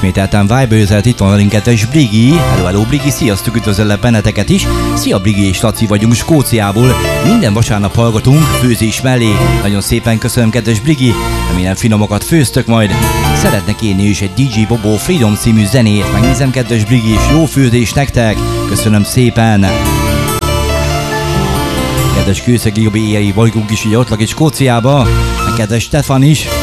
ismételten Viber-zelt, itt van velünk kedves Brigi. Hello, Brigi, sziasztok, üdvözöllek benneteket is. Szia Brigi és Laci vagyunk Skóciából. Minden vasárnap hallgatunk főzés mellé. Nagyon szépen köszönöm, kedves Brigi. Remélem finomokat főztök majd. Szeretnek írni is egy DJ Bobo Freedom című zenét. Megnézem, kedves Brigi, és jó főzés nektek. Köszönöm szépen. Kedves kőszegi jobb éjjeli bolygónk is ugye ott lakik Skóciába. Kedves Stefan is.